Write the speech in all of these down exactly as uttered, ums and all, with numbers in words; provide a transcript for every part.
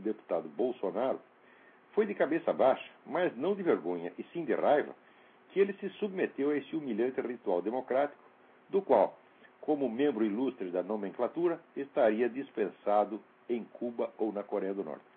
deputado Bolsonaro, foi de cabeça baixa, mas não de vergonha, e sim de raiva, que ele se submeteu a esse humilhante ritual democrático, do qual, como membro ilustre da nomenclatura, estaria dispensado em Cuba ou na Coreia do Norte.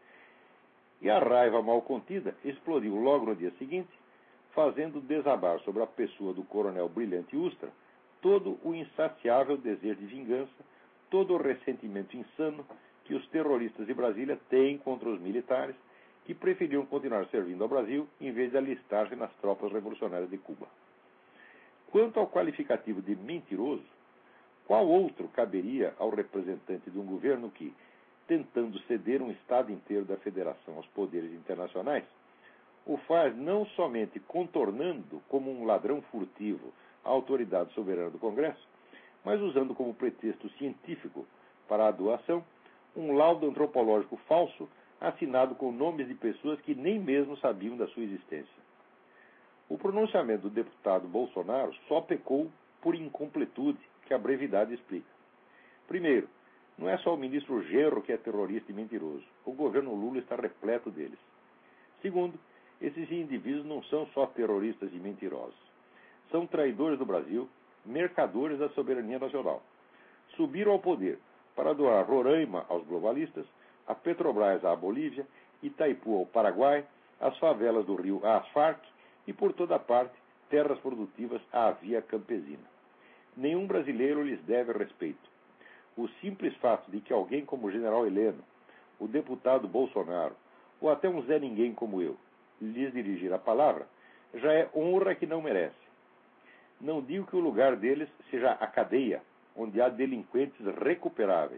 E a raiva mal contida explodiu logo no dia seguinte, fazendo desabar sobre a pessoa do coronel Brilhante Ustra todo o insaciável desejo de vingança, todo o ressentimento insano que os terroristas de Brasília têm contra os militares que preferiam continuar servindo ao Brasil em vez de alistar-se nas tropas revolucionárias de Cuba. Quanto ao qualificativo de mentiroso, qual outro caberia ao representante de um governo que, tentando ceder um Estado inteiro da Federação aos poderes internacionais, o faz não somente contornando como um ladrão furtivo a autoridade soberana do Congresso, mas usando como pretexto científico para a doação um laudo antropológico falso assinado com nomes de pessoas que nem mesmo sabiam da sua existência. O pronunciamento do deputado Bolsonaro só pecou por incompletude, que a brevidade explica. Primeiro, não é só o ministro Genro que é terrorista e mentiroso. O governo Lula está repleto deles. Segundo, esses indivíduos não são só terroristas e mentirosos. São traidores do Brasil, mercadores da soberania nacional. Subiram ao poder para doar Roraima aos globalistas, a Petrobras à Bolívia, Itaipu ao Paraguai, as favelas do Rio às Farc e, por toda parte, terras produtivas à via campesina. Nenhum brasileiro lhes deve respeito. O simples fato de que alguém como o general Heleno, o deputado Bolsonaro, ou até um Zé Ninguém como eu, lhes dirigir a palavra, já é honra que não merece. Não digo que o lugar deles seja a cadeia, onde há delinquentes recuperáveis,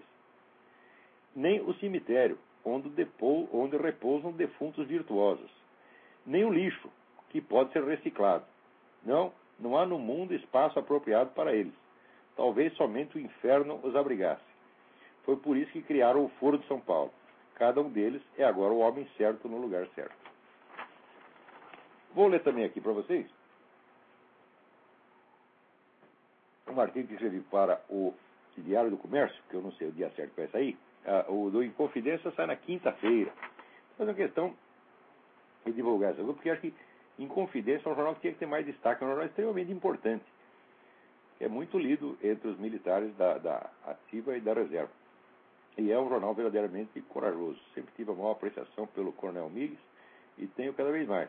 nem o cemitério, onde, depou, onde repousam defuntos virtuosos, nem o lixo, que pode ser reciclado. Não, não há no mundo espaço apropriado para eles. Talvez somente o inferno os abrigasse. Foi por isso que criaram o Foro de São Paulo. Cada um deles é agora o homem certo no lugar certo. Vou ler também aqui para vocês um artigo que escrevi para o Diário do Comércio, que eu não sei o dia certo que vai sair. Uh, o do Inconfidência sai na quinta-feira. Mas a questão é divulgar essa coisa, porque acho que Inconfidência é um jornal que tinha que ter mais destaque, é um jornal extremamente importante. É muito lido entre os militares da, da ativa e da reserva. E é um jornal verdadeiramente corajoso. Sempre tive a maior apreciação pelo Coronel Migues e tenho cada vez mais.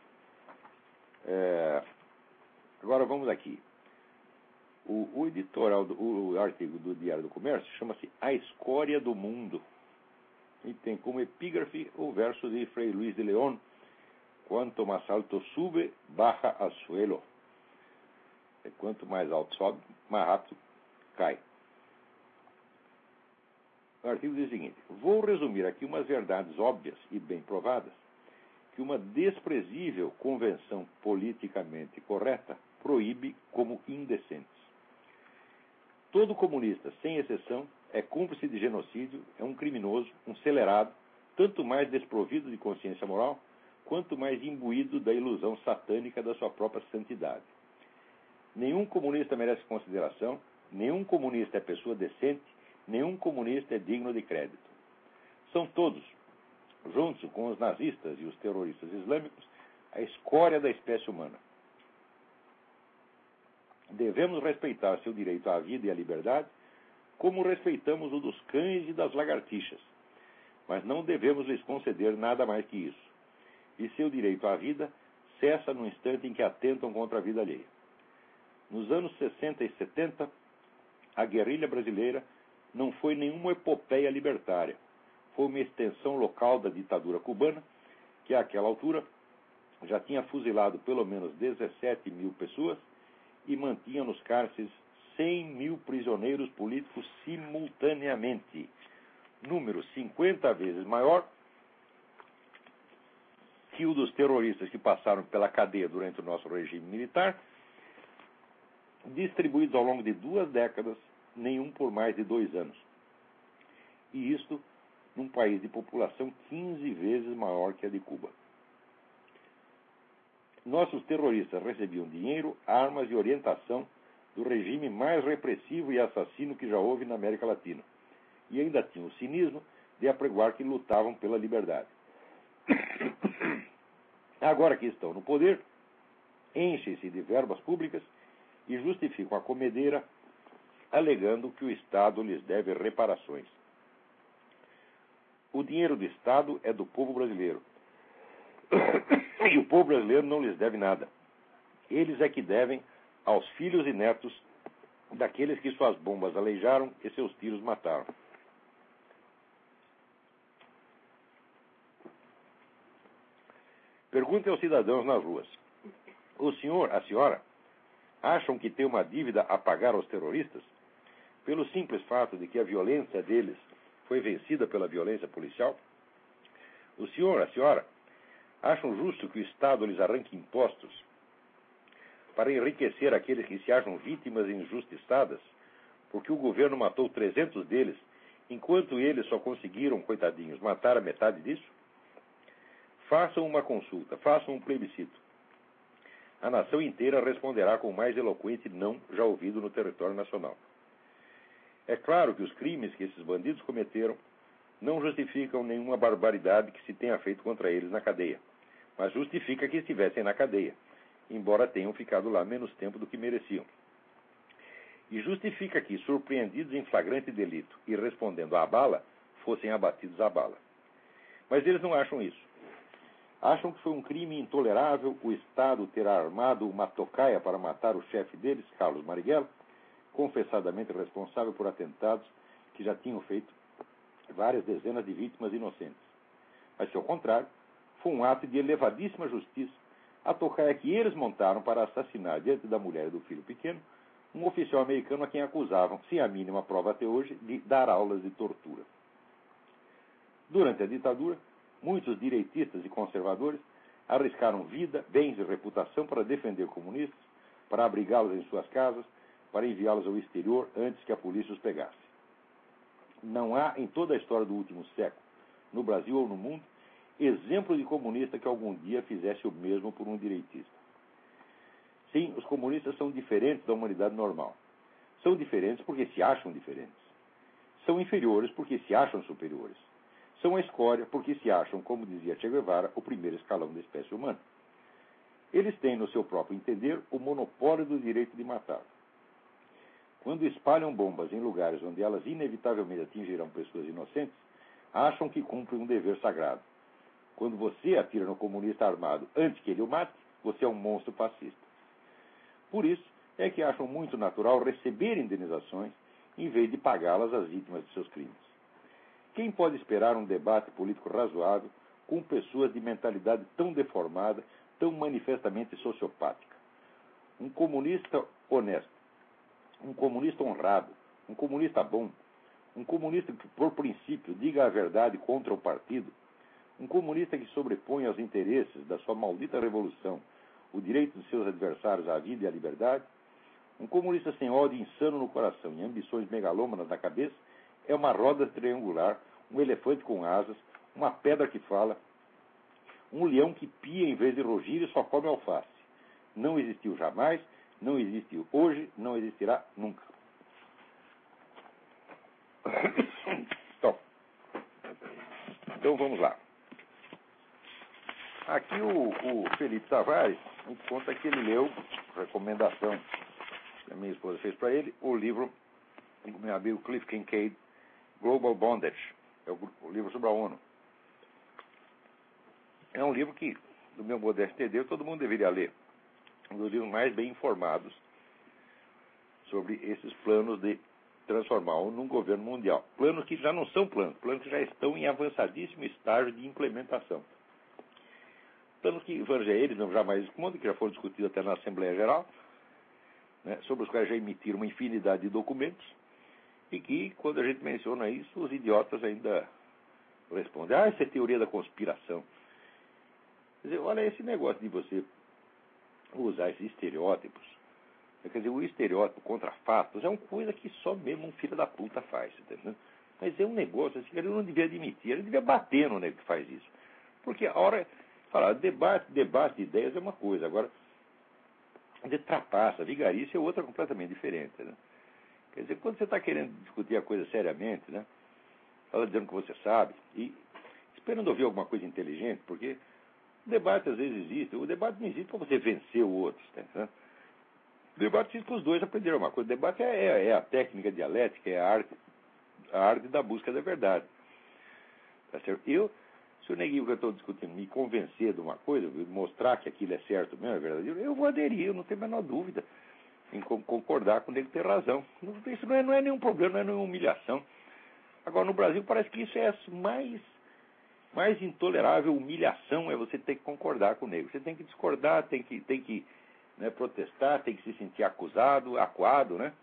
É, agora vamos aqui. O, o editorial, do, o artigo do Diário do Comércio chama-se A Escória do Mundo. E tem como epígrafe o verso de Frei Luís de León: Quanto mais alto sube, baja al suelo. E quanto mais alto sobe, mais rápido cai. O artigo diz o seguinte: vou resumir aqui umas verdades óbvias e bem provadas que uma desprezível convenção politicamente correta proíbe como indecentes. Todo comunista, sem exceção, é cúmplice de genocídio, é um criminoso, um celerado, tanto mais desprovido de consciência moral, quanto mais imbuído da ilusão satânica da sua própria santidade. Nenhum comunista merece consideração, nenhum comunista é pessoa decente, nenhum comunista é digno de crédito. São todos, juntos com os nazistas e os terroristas islâmicos, a escória da espécie humana. Devemos respeitar seu direito à vida e à liberdade, como respeitamos o dos cães e das lagartixas, mas não devemos lhes conceder nada mais que isso. E seu direito à vida cessa no instante em que atentam contra a vida alheia. Nos anos sessenta e setenta, a guerrilha brasileira não foi nenhuma epopeia libertária. Foi uma extensão local da ditadura cubana, que àquela altura já tinha fuzilado pelo menos dezessete mil pessoas e mantinha nos cárceres cem mil prisioneiros políticos simultaneamente. Número cinquenta vezes maior que o dos terroristas que passaram pela cadeia durante o nosso regime militar, distribuídos ao longo de duas décadas, nenhum por mais de dois anos. E isto num país de população quinze vezes maior que a de Cuba. Nossos terroristas recebiam dinheiro, armas e orientação do regime mais repressivo e assassino que já houve na América Latina. E ainda tinham o cinismo de apregoar que lutavam pela liberdade. Agora que estão no poder, enchem-se de verbas públicas e justificam a comedeira, alegando que o Estado lhes deve reparações. O dinheiro do Estado é do povo brasileiro. E o povo brasileiro não lhes deve nada. Eles é que devem aos filhos e netos daqueles que suas bombas aleijaram e seus tiros mataram. Perguntem aos cidadãos nas ruas: o senhor, a senhora, acham que tem uma dívida a pagar aos terroristas pelo simples fato de que a violência deles foi vencida pela violência policial? O senhor, a senhora, acham justo que o Estado lhes arranque impostos para enriquecer aqueles que se acham vítimas injustiçadas, porque o governo matou trezentos deles, enquanto eles só conseguiram, coitadinhos, matar a metade disso? Façam uma consulta, façam um plebiscito. A nação inteira responderá com o mais eloquente não já ouvido no território nacional. É claro que os crimes que esses bandidos cometeram não justificam nenhuma barbaridade que se tenha feito contra eles na cadeia, mas justifica que estivessem na cadeia, embora tenham ficado lá menos tempo do que mereciam. E justifica que, surpreendidos em flagrante delito e respondendo à bala, fossem abatidos à bala. Mas eles não acham isso. Acham que foi um crime intolerável o Estado ter armado uma tocaia para matar o chefe deles, Carlos Marighella, confessadamente responsável por atentados que já tinham feito várias dezenas de vítimas inocentes. Mas, que ao contrário, foi um ato de elevadíssima justiça a tocaia que eles montaram para assassinar, diante da mulher e do filho pequeno, um oficial americano a quem acusavam, sem a mínima prova até hoje, de dar aulas de tortura. Durante a ditadura, muitos direitistas e conservadores arriscaram vida, bens e reputação para defender comunistas, para abrigá-los em suas casas, para enviá-los ao exterior antes que a polícia os pegasse. Não há, em toda a história do último século, no Brasil ou no mundo, exemplo de comunista que algum dia fizesse o mesmo por um direitista. Sim, os comunistas são diferentes da humanidade normal. São diferentes porque se acham diferentes. São inferiores porque se acham superiores. São a escória porque se acham, como dizia Che Guevara, o primeiro escalão da espécie humana. Eles têm, no seu próprio entender, o monopólio do direito de matar. Quando espalham bombas em lugares onde elas inevitavelmente atingirão pessoas inocentes, acham que cumprem um dever sagrado. Quando você atira no comunista armado antes que ele o mate, você é um monstro fascista. Por isso é que acham muito natural receber indenizações em vez de pagá-las às vítimas de seus crimes. Quem pode esperar um debate político razoável com pessoas de mentalidade tão deformada, tão manifestamente sociopática? Um comunista honesto, um comunista honrado, um comunista bom, um comunista que, por princípio, diga a verdade contra o partido, um comunista que sobrepõe aos interesses da sua maldita revolução o direito de seus adversários à vida e à liberdade, um comunista sem ódio insano no coração e ambições megalômanas na cabeça, é uma roda triangular, um elefante com asas, uma pedra que fala, um leão que pia em vez de rugir e só come alface. Não existiu jamais, não existe hoje, não existirá nunca. Então, então vamos lá. Aqui o, o Felipe Tavares me conta que ele leu, recomendação que a minha esposa fez para ele, o livro do meu amigo Cliff Kincaid, Global Bondage, é o, o livro sobre a ONU. É um livro que, do meu modesto entender, todo mundo deveria ler. Um dos livros mais bem informados sobre esses planos de transformar a ONU num governo mundial. Planos que já não são planos, planos que já estão em avançadíssimo estágio de implementação. Planos que, veja, eles não jamais respondem, que já foram discutidos até na Assembleia Geral, né, sobre os quais já emitiram uma infinidade de documentos, e que, quando a gente menciona isso, os idiotas ainda respondem: ah, isso é teoria da conspiração. Quer dizer, olha, esse negócio de você usar esses estereótipos, quer dizer, o estereótipo contra fatos é uma coisa que só mesmo um filho da puta faz, entendeu? Mas é um negócio assim que ele não devia admitir, ele devia bater no nego que faz isso. Porque a hora, falar, debate, debate de ideias é uma coisa, agora, de trapaça, vigarice é outra completamente diferente, né? Quer dizer, quando você está querendo discutir a coisa seriamente, né? fala dizendo que você sabe, e esperando ouvir alguma coisa inteligente, porque o debate às vezes existe. O debate não existe para você vencer o outro, tá entendendo? O debate existe para os dois aprenderem uma coisa. O debate é, é, é a técnica dialética, é a arte, a arte da busca da verdade. Tá certo? Eu, se o neguinho que eu estou discutindo me convencer de uma coisa, mostrar que aquilo é certo mesmo, é verdadeiro, eu vou aderir, eu não tenho a menor dúvida em concordar com ele ter razão. Isso não é, não é nenhum problema, não é nenhuma humilhação. Agora, no Brasil, parece que isso é mais, mais intolerável. Humilhação é você ter que concordar com o negro. Você tem que discordar, tem que, tem que né, protestar, tem que se sentir acusado, acuado, né?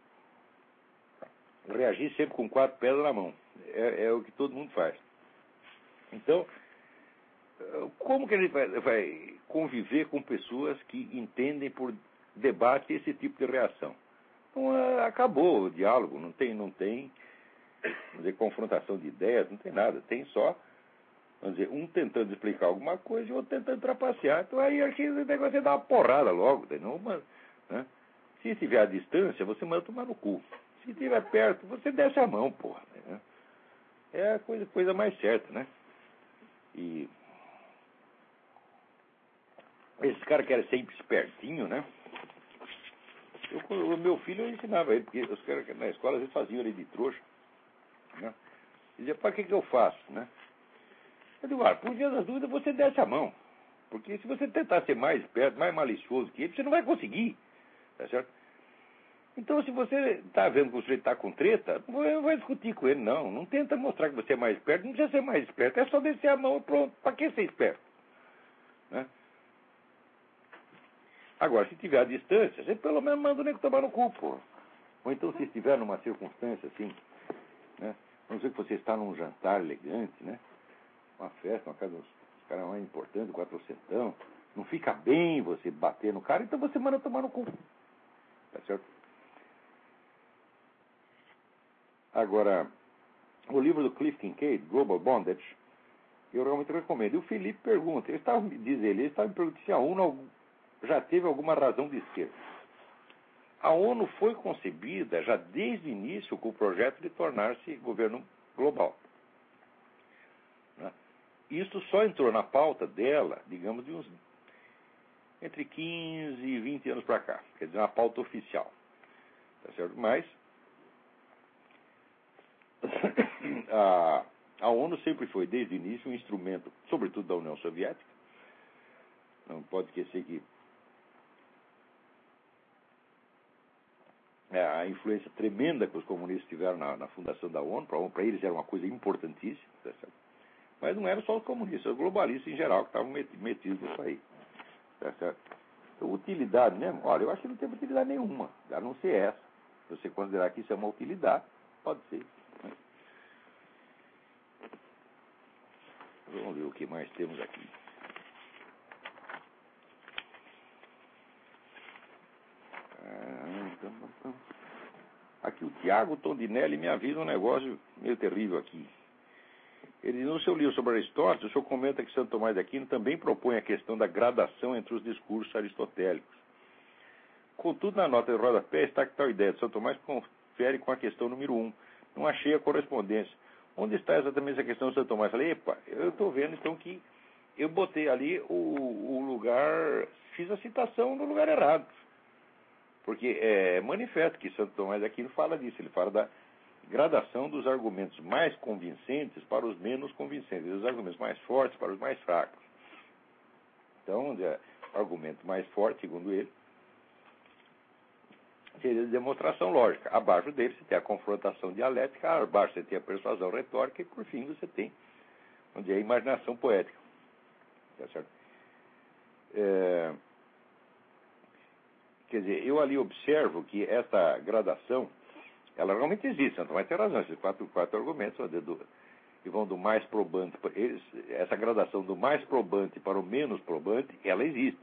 Reagir sempre com quatro pedras na mão. É, é o que todo mundo faz. Então, como que a gente vai, vai conviver com pessoas que entendem por debate esse tipo de reação? Então, acabou o diálogo, não tem, não tem vamos dizer, confrontação de ideias, não tem nada, tem só, vamos dizer, um tentando explicar alguma coisa e o outro tentando trapacear. Então aí aqui o negócio é dar uma porrada logo, entendeu? Mas, né? Se estiver à distância, você manda tomar no cu. Se estiver perto, você desce a mão, porra. Né? É a coisa, coisa mais certa, né? E esses caras querem ser espertinho, né? Eu, o meu filho eu ensinava ele, porque os caras na escola eles faziam ele de trouxa, né? Dizia, para que que eu faço, né? Eu digo, ah, por via das dúvidas você desce a mão. Porque se você tentar ser mais esperto, mais malicioso que ele, você não vai conseguir, tá certo? Então, se você está vendo que o sujeito está com treta, não vai discutir com ele, não. Não tenta mostrar que você é mais esperto, não precisa ser mais esperto, é só descer a mão e pronto. Para que ser esperto? Né? Agora, se tiver a distância, você pelo menos manda o nego tomar no cu, pô. Ou então, se estiver numa circunstância assim, né? Vamos dizer que você está num jantar elegante, né? Uma festa, uma casa dos caras mais importantes, quatrocentão. Não fica bem você bater no cara, então você manda tomar no cu. Tá certo? Agora, o livro do Cliff Kincaid, Global Bondage, eu realmente recomendo. E o Felipe pergunta, ele estava, diz ele, ele estava me perguntando se a ONU já teve alguma razão de ser. A ONU foi concebida já desde o início com o projeto de tornar-se governo global. Né? Isso só entrou na pauta dela, digamos, de uns entre quinze e vinte anos para cá. Quer dizer, uma pauta oficial. Tá certo? Mas a, a ONU sempre foi, desde o início, um instrumento, sobretudo da União Soviética. Não pode esquecer que a influência tremenda que os comunistas tiveram na, na fundação da ONU, para eles era uma coisa importantíssima. Tá certo? Mas não eram só os comunistas, os globalistas em geral que estavam metidos nisso aí. Tá certo? Então, utilidade mesmo, olha, eu acho que não tem utilidade nenhuma, a não ser essa. Se você considerar que isso é uma utilidade, pode ser. Né? Vamos ver o que mais temos aqui. Aqui o Tiago Tondinelli me avisa um negócio meio terrível aqui. Ele, no seu livro sobre Aristóteles, o senhor comenta que Santo Tomás de Aquino também propõe a questão da gradação entre os discursos aristotélicos. Contudo, na nota de rodapé está que tal ideia de Santo Tomás confere com a questão número um. Não achei a correspondência. Onde está exatamente essa questão de Santo Tomás? Falei, epa, eu estou vendo então que eu botei ali o, o lugar, fiz a citação no lugar errado. Porque é manifesto que Santo Tomás de Aquino fala disso, ele fala da gradação dos argumentos mais convincentes para os menos convincentes, dos argumentos mais fortes para os mais fracos. Então, o argumento mais forte, segundo ele, seria a demonstração lógica. Abaixo dele você tem a confrontação dialética, abaixo você tem a persuasão retórica e, por fim, você tem, onde é a imaginação poética. Tá certo? É... Quer dizer, eu ali observo que essa gradação, ela realmente existe, Santo Tomás tem razão, esses quatro, quatro argumentos do, que vão do mais probante, eles, essa gradação do mais probante para o menos probante, ela existe.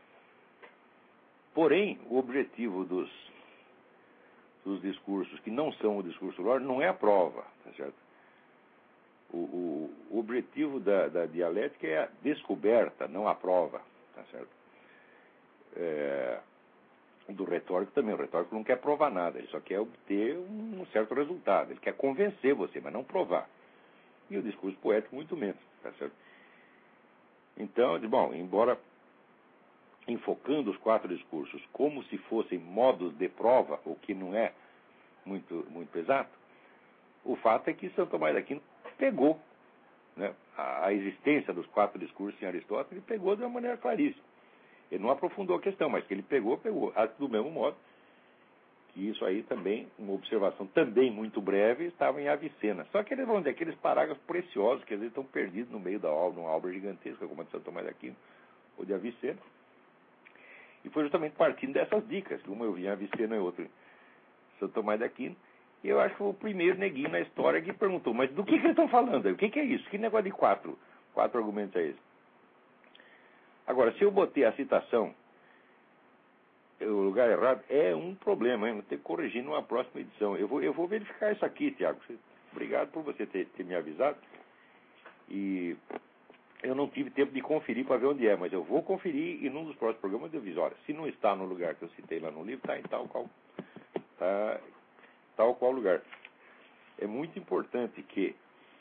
Porém, o objetivo dos, dos discursos que não são o discurso lógico não é a prova, tá certo? O, o, o objetivo da, da dialética é a descoberta, não a prova, tá certo? É... do retórico também. O retórico não quer provar nada, ele só quer obter um certo resultado. Ele quer convencer você, mas não provar. E o discurso poético muito menos, tá certo? Então, bom, embora enfocando os quatro discursos como se fossem modos de prova, o que não é muito, muito exato, o fato é que Santo Tomás de Aquino pegou, né, a, a existência dos quatro discursos em Aristóteles, ele pegou de uma maneira claríssima. Ele não aprofundou a questão, mas que ele pegou, pegou. Do mesmo modo que isso aí também, uma observação também muito breve, estava em Avicena. Só que eles vão dizer aqueles parágrafos preciosos que às vezes estão perdidos no meio da obra, numa obra gigantesca como a de Santo Tomás de Aquino ou de Avicena. E foi justamente partindo dessas dicas, que uma eu vi em Avicena e outra em Santo Tomás de Aquino, e eu acho que foi o primeiro neguinho na história que perguntou, mas do que, que eles estão falando aí? O que, que é isso? Que negócio de quatro, quatro argumentos é esse? Agora, se eu botei a citação no lugar errado, é um problema, hein? Vou ter que corrigir numa próxima edição. Eu vou, eu vou verificar isso aqui, Tiago. Obrigado por você ter, ter me avisado. E eu não tive tempo de conferir para ver onde é, mas eu vou conferir e num dos próximos programas eu aviso. Olha, se não está no lugar que eu citei lá no livro, está em tal qual, tá, tal qual lugar. É muito importante que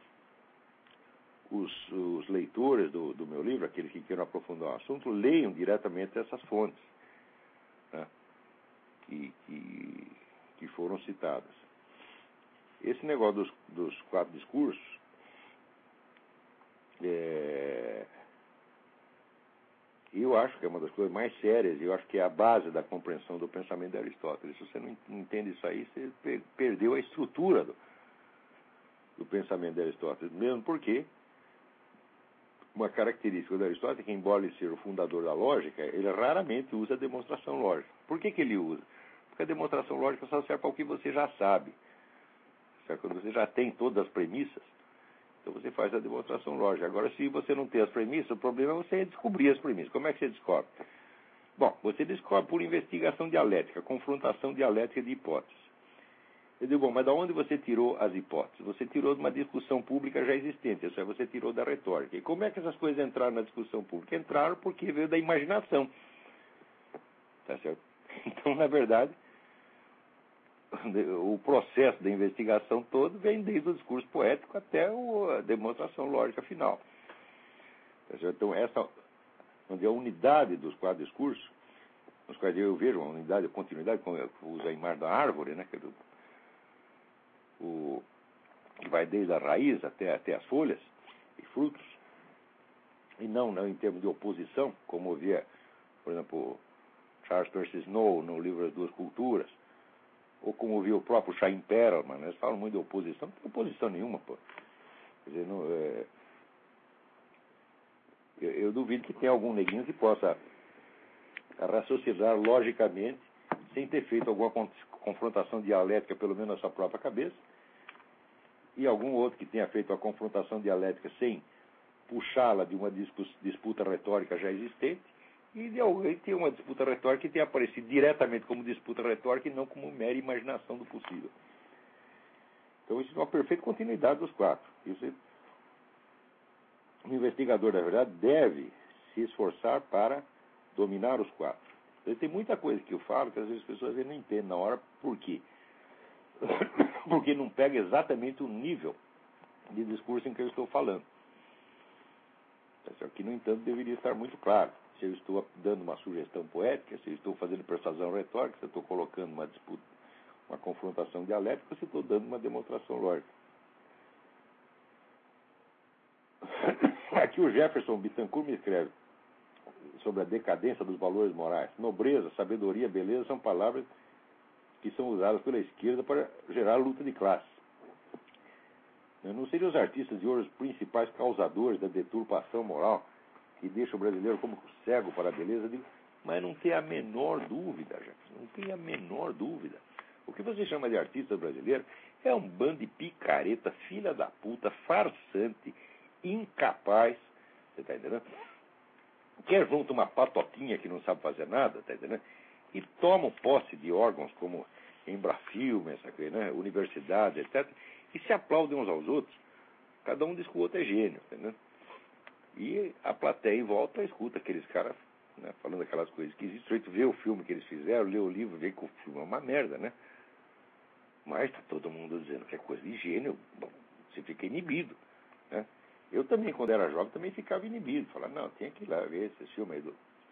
os, os leitores do, do meu livro, aqueles que queiram aprofundar o assunto, leiam diretamente essas fontes, né, que, que, que foram citadas. Esse negócio dos, dos quatro discursos é, eu acho que é uma das coisas mais sérias, eu acho que é a base da compreensão do pensamento de Aristóteles. Se você não entende isso aí, você per- perdeu a estrutura do, do pensamento de Aristóteles, mesmo porque uma característica de Aristóteles é que, embora ele seja o fundador da lógica, ele raramente usa a demonstração lógica. Por que que ele usa? Porque a demonstração lógica só serve para o que você já sabe. Certo? Quando você já tem todas as premissas, então você faz a demonstração lógica. Agora, se você não tem as premissas, o problema é você descobrir as premissas. Como é que você descobre? Bom, você descobre por investigação dialética, confrontação dialética de hipóteses. Eu digo, bom, mas de onde você tirou as hipóteses? Você tirou de uma discussão pública já existente, isso é, você tirou da retórica. E como é que essas coisas entraram na discussão pública? Entraram porque veio da imaginação. Tá certo? Então, na verdade, o processo da investigação todo vem desde o discurso poético até a demonstração lógica final. Tá certo? Então, essa, onde a unidade dos quatro discursos, nos quais eu vejo uma unidade, a continuidade, como eu uso a imagem da árvore, né, que é do, o, que vai desde a raiz até, até as folhas e frutos, e não, não em termos de oposição, como havia, por exemplo, Charles Percy Snow no livro As Duas Culturas, ou como viu o próprio Chaim Perelman, né? Eles falam muito de oposição, não tem oposição nenhuma, pô. Quer dizer, não, é... eu, eu duvido que tenha algum neguinho que possa raciocinar logicamente, sem ter feito alguma confrontação dialética, pelo menos na sua própria cabeça, e algum outro que tenha feito a confrontação dialética sem puxá-la de uma disputa retórica já existente, e de alguém ter uma disputa retórica que tenha aparecido diretamente como disputa retórica e não como mera imaginação do possível. Então isso é uma perfeita continuidade dos quatro. Isso é... O investigador, na verdade, deve se esforçar para dominar os quatro. Então, tem muita coisa que eu falo que às vezes as pessoas não entendem na hora por quê. Porque não pega exatamente o nível de discurso em que eu estou falando. Que, no entanto, deveria estar muito claro. Se eu estou dando uma sugestão poética, se eu estou fazendo persuasão retórica, se eu estou colocando uma disputa, uma confrontação dialética, se eu estou dando uma demonstração lógica. Aqui o Jefferson Bittencourt me escreve sobre a decadência dos valores morais. Nobreza, sabedoria, beleza são palavras que são usadas pela esquerda para gerar luta de classes. Não seriam os artistas de hoje os principais causadores da deturpação moral que deixa o brasileiro como cego para a beleza? Mas não tem a menor dúvida, Jefferson, não tem a menor dúvida. O que você chama de artista brasileiro é um bando de picareta, filha da puta, farsante, incapaz, você está entendendo? Quer junto uma patotinha que não sabe fazer nada, está entendendo? E tomam posse de órgãos como Embrafilme, essa coisa, né? Universidade, etcétera, e se aplaudem uns aos outros. Cada um diz que o outro é gênio, entendeu? E a plateia em volta escuta aqueles caras né, falando aquelas coisas que existem. Tu vê o filme que eles fizeram, lê o livro, vê que o filme é uma merda, né? Mas tá todo mundo dizendo que é coisa de gênio. Bom, você fica inibido, né? Eu também, quando era jovem, também ficava inibido. Falava, não, tem que ir lá ver esse filme aí do,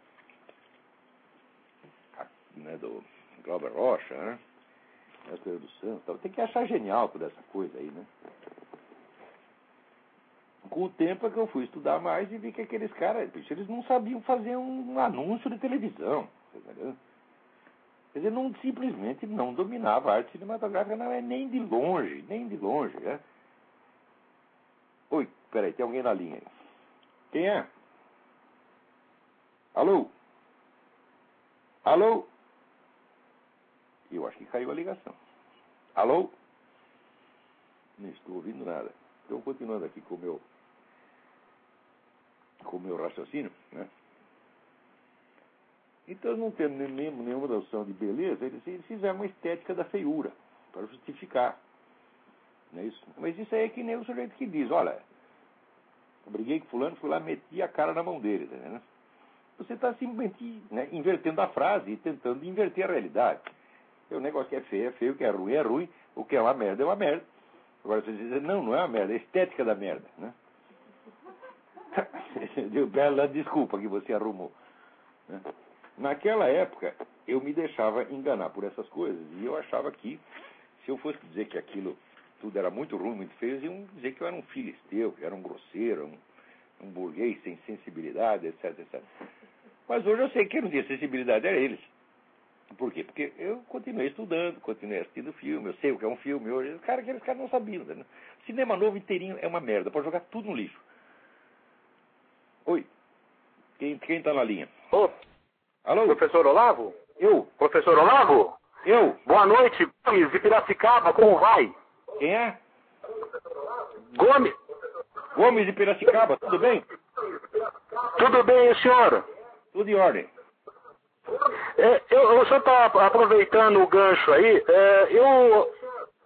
né, do Glauber Rocha, né? A coisa do Santos. Tem que achar genial toda essa coisa aí, né? Com o tempo é que eu fui estudar mais e vi que aqueles caras, eles não sabiam fazer um anúncio de televisão, entendeu? Quer dizer, não, simplesmente não dominava a arte cinematográfica, não é nem de longe, nem de longe, né? Oi, peraí, tem alguém na linha aí. Quem é? Alô? Alô? Eu acho que caiu a ligação. Alô? Não estou ouvindo nada. Estou continuando aqui com o meu, com o meu raciocínio, né? Então, não tendo nenhuma noção de beleza, eles, eles fizeram uma estética da feiura, para justificar. Não é isso? Mas isso aí é que nem o sujeito que diz, olha, eu briguei com fulano, fui lá, meti a cara na mão dele, tá vendo? Você está simplesmente, né, invertendo a frase e tentando inverter a realidade. O negócio que é feio é feio, o que é ruim é ruim, o que é uma merda é uma merda. Agora você diz, não, não é uma merda, é a estética da merda, né? Deu bela desculpa que você arrumou, né? Naquela época, eu me deixava enganar por essas coisas. E eu achava que, se eu fosse dizer que aquilo tudo era muito ruim, muito feio, eles iam dizer que eu era um filisteu, que eu era um grosseiro, um, um burguês sem sensibilidade, etc, etcétera. Mas hoje eu sei que quem não tinha sensibilidade era eles. Por quê? Porque eu continuei estudando, continuei assistindo filme, eu sei o que é um filme hoje. Os caras, aqueles caras não sabiam, né? Cinema novo inteirinho é uma merda, pode jogar tudo no lixo. Oi, quem, quem tá na linha? Ô, alô? professor Olavo? Eu? Professor Olavo? Eu? Boa noite, Gomes de Piracicaba, como vai? Quem é? Gomes. Gomes de Piracicaba, tudo bem? Tudo bem, senhor? Tudo em ordem. É, eu, o senhor está aproveitando o gancho aí. É, eu,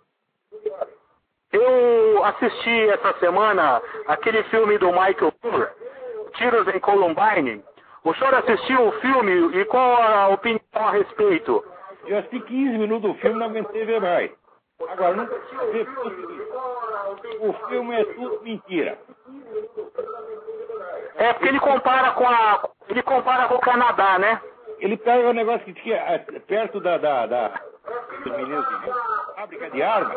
eu assisti essa semana aquele filme do Michael Moore, Tiros em Columbine. O senhor assistiu o filme e qual a opinião a respeito? Eu assisti quinze minutos do filme, não aguentei ver mais. Agora, não consigo ver o filme é tudo mentira. É porque ele compara com a, ele compara com o Canadá, né? Ele pega o negócio que tinha perto da, da, da dos meninos de fábrica de armas,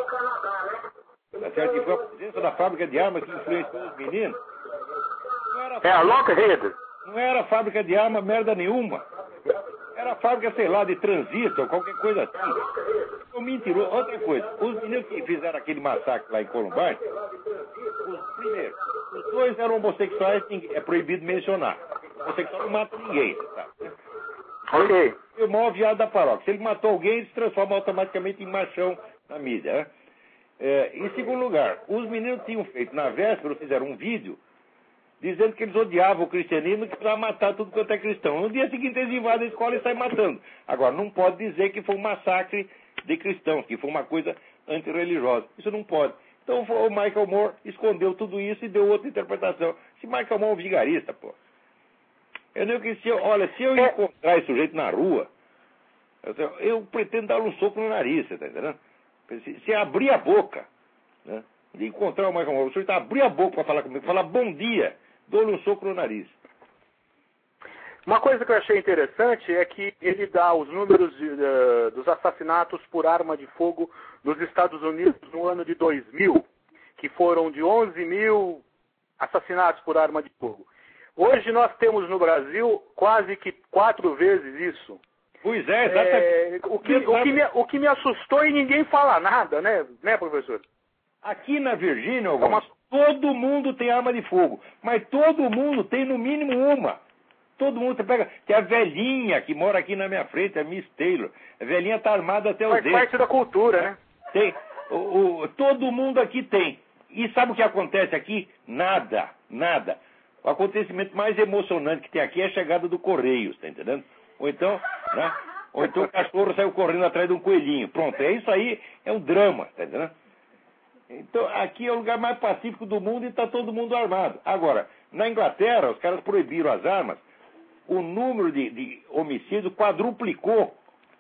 tá certo? E foi a presença da fábrica de armas que influenciou os meninos. Não era É a Lockheed. Não era fábrica de arma merda nenhuma. Era fábrica, sei lá, de transistor, qualquer coisa assim. Eu mentiroso. Outra coisa, os meninos que fizeram aquele massacre lá em Columbine, os, primeiro, os dois eram homossexuais, é proibido mencionar. Homossexual não mata ninguém, sabe? Ok. E o maior viado da paróquia. Se ele matou alguém, ele se transforma automaticamente em machão na mídia, né? É, em segundo lugar, os meninos tinham feito, na véspera, fizeram um vídeo dizendo que eles odiavam o cristianismo e que precisavam matar tudo quanto é cristão. No dia seguinte eles invadem a escola e saem matando. Agora, não pode dizer que foi um massacre de cristãos, que foi uma coisa antirreligiosa. Isso não pode. Então o Michael Moore escondeu tudo isso e deu outra interpretação. Esse Michael Moore é um vigarista, pô. Eu nem que se eu, olha, se eu encontrar esse sujeito na rua, eu, eu pretendo dar um soco no nariz, você tá entendendo? Se, se abrir a boca, né, de encontrar o Michael Moore, o sujeito abrir a boca para falar comigo, falar bom dia, dou-lhe um soco no nariz. Uma coisa que eu achei interessante é que ele dá os números de, uh, dos assassinatos por arma de fogo nos Estados Unidos no ano de dois mil, que foram de onze mil assassinatos por arma de fogo. Hoje nós temos no Brasil quase que quatro vezes isso. Pois é, exatamente. É, o, que, o, que me, o que me assustou e ninguém fala nada, né, né professor? Aqui na Virgínia, é uma... todo mundo tem arma de fogo, mas todo mundo tem no mínimo uma. Todo mundo, você pega, tem a velhinha que mora aqui na minha frente, a Miss Taylor. A velhinha tá armada até os dedos. Faz parte da cultura, né? Tem. O, o, todo mundo aqui tem. E sabe o que acontece aqui? Nada, nada. O acontecimento mais emocionante que tem aqui é a chegada do Correios, tá entendendo? Ou então, né? Ou então o cachorro saiu correndo atrás de um coelhinho. Pronto, é isso aí, é um drama, tá entendendo? Então, aqui é o lugar mais pacífico do mundo e está todo mundo armado. Agora, na Inglaterra, os caras proibiram as armas o número de, de homicídios quadruplicou.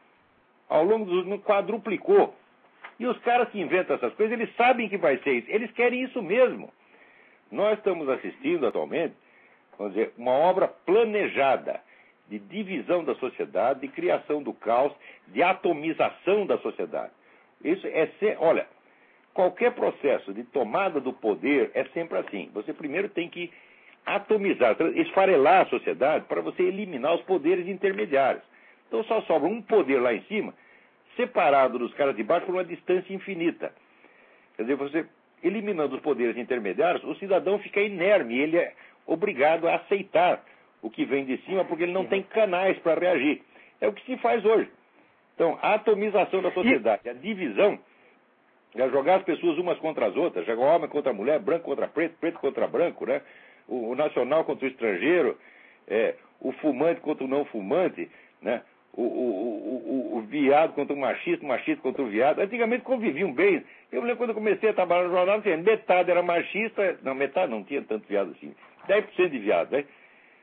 Ao longo dos anos, quadruplicou. E os caras que inventam essas coisas, eles sabem que vai ser isso. Eles querem isso mesmo. Nós estamos assistindo atualmente, vamos dizer, uma obra planejada de divisão da sociedade, de criação do caos, de atomização da sociedade. Isso é ser, olha, qualquer processo de tomada do poder é sempre assim. Você primeiro tem que atomizar, esfarelar a sociedade para você eliminar os poderes intermediários. Então só sobra um poder lá em cima, separado dos caras de baixo por uma distância infinita. Quer dizer, você eliminando os poderes intermediários, o cidadão fica inerme, ele é obrigado a aceitar o que vem de cima porque ele não tem canais para reagir. É o que se faz hoje. Então, a atomização da sociedade, a divisão, é jogar as pessoas umas contra as outras, jogar homem contra mulher, branco contra preto, preto contra branco, né? o, o nacional contra o estrangeiro, é, o fumante contra o não fumante, né? O, o, o, o, o viado contra o machista, o machista contra o viado. Antigamente conviviam bem. Eu lembro quando eu comecei a trabalhar no jornal, assim, metade era machista, não, metade não tinha tanto viado assim, dez por cento de viado, né?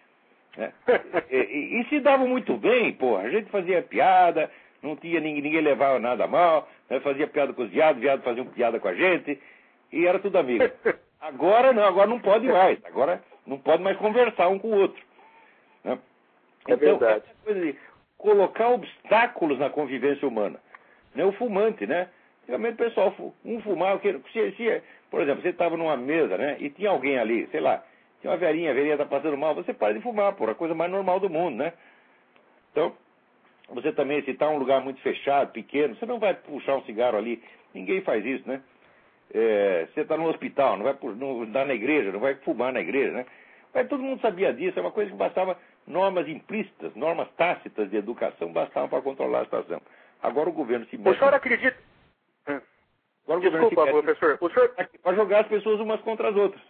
É. E, e, e se davam muito bem, porra. A gente fazia piada, não tinha ninguém, ninguém levava nada a mal, né? Fazia piada com os viados, viados faziam piada com a gente, e era tudo amigo. Agora não, agora não pode mais. Agora não pode mais conversar um com o outro. Né? É então, verdade. Essa coisa de colocar obstáculos na convivência humana. Né? O fumante, né? Antigamente o pessoal, um fumava, se, se, por exemplo, você estava numa mesa, né? E tinha alguém ali, sei lá, tinha uma velhinha, a velhinha está passando mal, você para de fumar, porra, a coisa mais normal do mundo, né? Então, você também, se está um lugar muito fechado, pequeno, você não vai puxar um cigarro ali, ninguém faz isso, né? É, você está no hospital, não vai não dá na igreja, não vai fumar na igreja, né? Mas todo mundo sabia disso, é uma coisa que bastava normas implícitas, normas tácitas de educação bastavam para controlar a situação. Agora o governo se mete... O senhor acredita... Agora o Desculpa, governo se mete professor. O senhor... para jogar as pessoas umas contra as outras.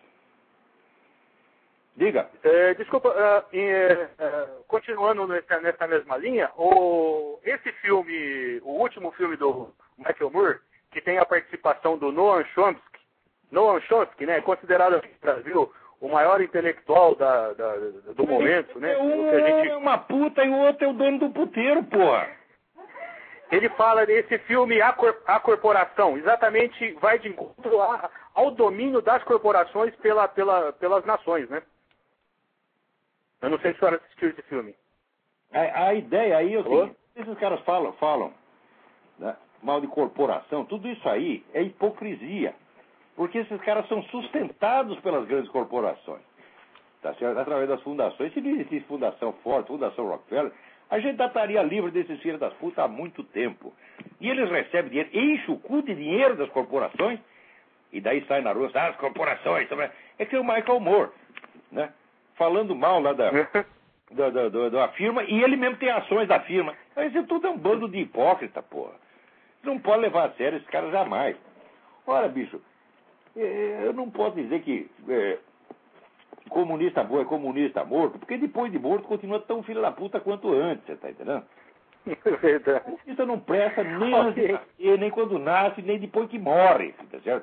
Diga. É, desculpa, uh, uh, continuando nessa, nessa mesma linha, o, esse filme, o último filme do Michael Moore, que tem a participação do Noam Chomsky, Noam Chomsky, né, considerado aqui no Brasil o maior intelectual da, da, do momento, né? Um que a gente... é uma puta e o outro é o dono do puteiro, porra. Ele fala desse filme A, Cor a Corporação, exatamente vai de encontro a, ao domínio das corporações pela, pela, pelas nações, né? Eu não sei se a senhora assistiu esse filme. A, a ideia aí é o seguinte, esses caras falam, falam né, mal de corporação, tudo isso aí é hipocrisia. Porque esses caras são sustentados pelas grandes corporações. Tá certo? Através das fundações. Se não existisse Fundação Ford, Fundação Rockefeller, a gente já estaria livre desses filhos das putas há muito tempo. E eles recebem dinheiro, enchem o cu de dinheiro das corporações, e daí sai na rua, ah, as corporações. É que é o Michael Moore, né? Falando mal lá da, da, da, da, da firma, e ele mesmo tem ações da firma. Isso tudo é um bando de hipócrita, porra. Não pode levar a sério esses caras jamais. Ora, bicho, eu não posso dizer que é, comunista bom é comunista morto, porque depois de morto continua tão filho da puta quanto antes, você tá entendendo? É verdade. Comunista não presta nem antes de nascer, nem quando nasce, nem depois que morre, tá certo?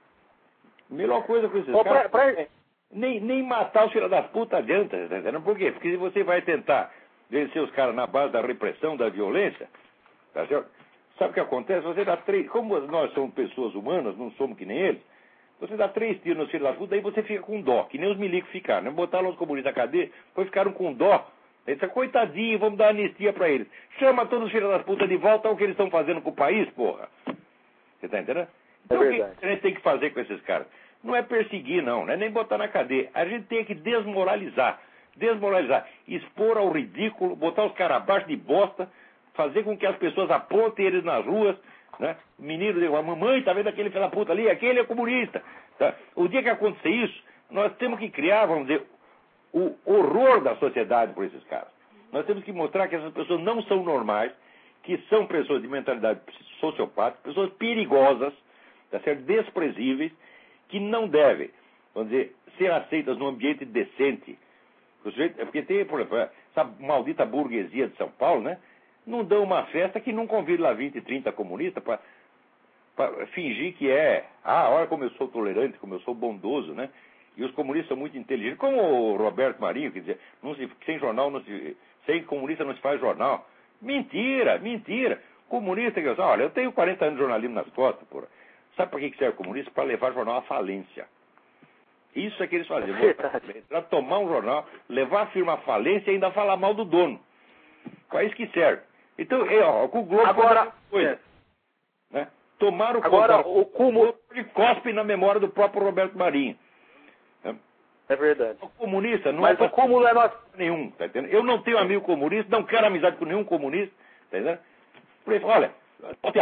A melhor coisa com esses Bom, caras... pra, pra... É, Nem, nem matar os filhos das putas adianta, tá entendendo? Por quê? Porque se você vai tentar vencer os caras na base da repressão, da violência, tá certo? Sabe o que acontece? Você dá três... Como nós somos pessoas humanas, não somos que nem eles, você dá três tiros nos filhos da puta, daí você fica com dó, que nem os milicos ficaram, né? Botaram os comunistas na cadeia, depois ficaram com dó. Eles disseram, coitadinho, vamos dar anistia pra eles. Chama todos os filhos das putas de volta ao que eles estão fazendo com o país, porra. Você tá entendendo? Então é o que a gente tem que fazer com esses caras? Não é perseguir, não, não é nem botar na cadeia. A gente tem que desmoralizar. Desmoralizar. Expor ao ridículo, botar os caras abaixo de bosta, fazer com que as pessoas apontem eles nas ruas, né? O menino diz, a mamãe, tá vendo aquele filho da puta ali? Aquele é comunista. Tá? O dia que acontecer isso, nós temos que criar, vamos dizer, o horror da sociedade por esses caras. Nós temos que mostrar que essas pessoas não são normais, que são pessoas de mentalidade sociopática, pessoas perigosas, tá certo? Desprezíveis, que não devem, vamos dizer, ser aceitas num ambiente decente. Porque tem, por exemplo, essa maldita burguesia de São Paulo, né? Não dão uma festa que não convide lá vinte, trinta comunistas para fingir que é, ah, olha como eu sou tolerante, como eu sou bondoso, né? E os comunistas são muito inteligentes. Como o Roberto Marinho, quer dizer, não se, sem jornal, não se, sem comunista não se faz jornal. Mentira, mentira. Comunista, quer dizer, olha, eu tenho quarenta anos de jornalismo nas costas, porra. Sabe para que serve o comunista? Para levar jornal à falência. Isso é que eles faziam. Para tomar um jornal, levar a firma à falência e ainda falar mal do dono. Para isso que serve. Então, é, ó, com o Globo agora, coisa. É. Né? Tomar o agora contato, o cúmulo e cospe na memória do próprio Roberto Marinho. É, é verdade. O comunista não Mas é o cúmulo é nós. nenhum, tá entendendo? Eu não tenho amigo comunista, não quero amizade com nenhum comunista, tá entendendo? Por isso, olha,